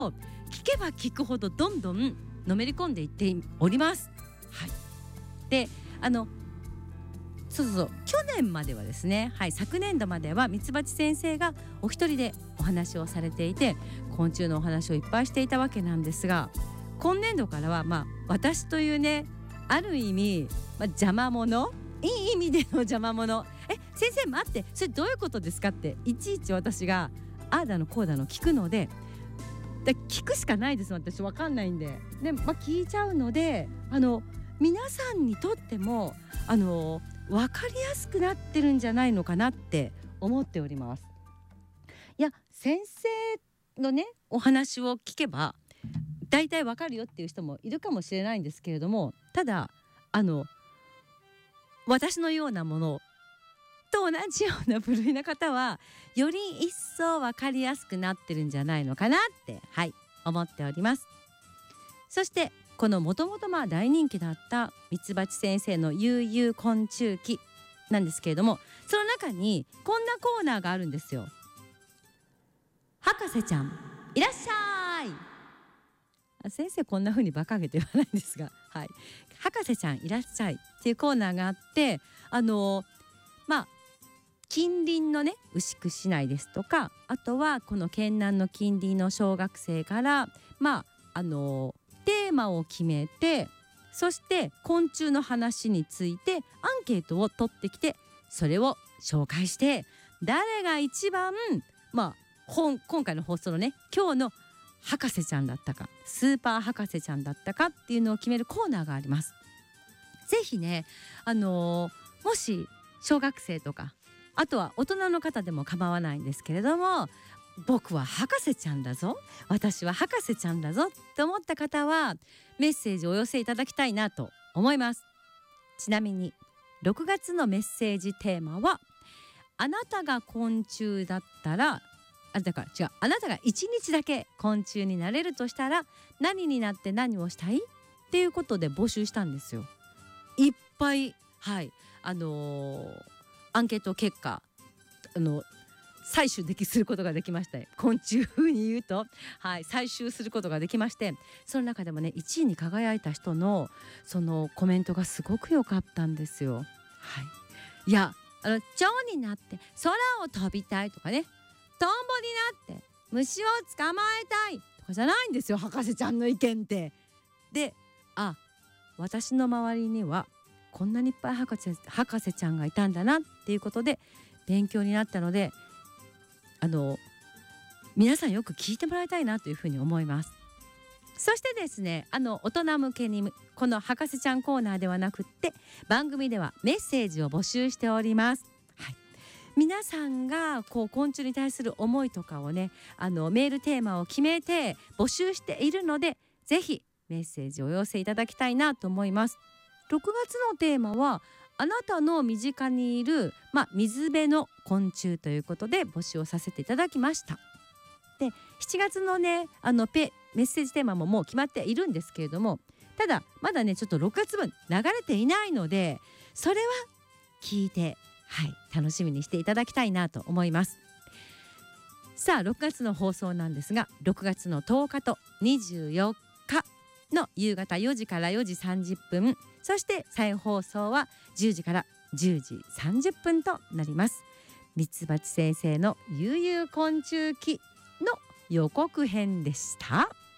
聞けば聞くほどどんどんのめり込んでいっております。はい、でそう去年まではですね、昨年度まではミツバチ先生がお一人でお話をされていて、昆虫のお話をいっぱいしていたわけなんですが、今年度からは私というね、ある意味、邪魔者、いい意味での邪魔者、先生待って、それどういうことですかっていちいち私がああだのこうだの聞くので、聞くしかないです。私分かんないんで、聞いちゃうので、皆さんにとっても分かりやすくなってるんじゃないのかなって思っております。いや、先生のねお話を聞けば大体分かるよっていう人もいるかもしれないんですけれども、ただ私のようなものと同じような部類な方はより一層分かりやすくなってるんじゃないのかなって思っております。そしてこのもともと大人気だったミツバチ先生の悠々昆虫記なんですけれども、その中にこんなコーナーがあるんですよ。博士ちゃんいらっしゃい。先生こんな風に馬鹿げて言わないんですが、博士ちゃんいらっしゃいっていうコーナーがあって、近隣のね牛久市内ですとか、あとはこの県南の近隣の小学生からテーマを決めて、そして昆虫の話についてアンケートを取ってきて、それを紹介して、誰が一番今回の放送のね、今日の博士ちゃんだったかスーパー博士ちゃんだったかっていうのを決めるコーナーがあります。ぜひね、もし小学生とか、あとは大人の方でも構わないんですけれども、僕は博士ちゃんだぞ、私は博士ちゃんだぞって思った方はメッセージをお寄せいただきたいなと思います。ちなみに6月のメッセージテーマは、あなたが昆虫だったら、あなたが1日だけ昆虫になれるとしたら何になって何をしたいっていうことで募集したんですよ。いっぱいアンケート結果採取することができました。昆虫風に言うと、採集することができまして、その中でもね1位に輝いた人のそのコメントがすごく良かったんですよ。いや蝶になって空を飛びたいとかね、トンボになって虫を捕まえたいとかじゃないんですよ、博士ちゃんの意見って。で、私の周りにはこんなにいっぱい博士ちゃんがいたんだなっていうことで勉強になったので、皆さんよく聞いてもらいたいなというふうに思います。そしてですね、大人向けにこの博士ちゃんコーナーではなくって番組ではメッセージを募集しております。皆さんが昆虫に対する思いとかをね、メールテーマを決めて募集しているので、ぜひメッセージをお寄せいただきたいなと思います。6月のテーマはあなたの身近にいる、水辺の昆虫ということで募集をさせていただきました。で、7月のねメッセージテーマももう決まっているんですけれども、ただまだねちょっと6月分流れていないので、それは聞いて楽しみにしていただきたいなと思います。さあ6月の放送なんですが、6月の10日と24日の夕方4時から4時30分、そして再放送は10時から10時30分となります。ミツバチ先生の悠々昆虫記の予告編でした。